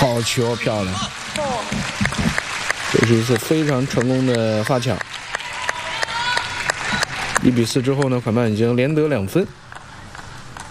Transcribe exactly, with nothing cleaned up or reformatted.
好球，漂亮！这是一次非常成功的发抢。一比四之后呢，反曼已经连得两分。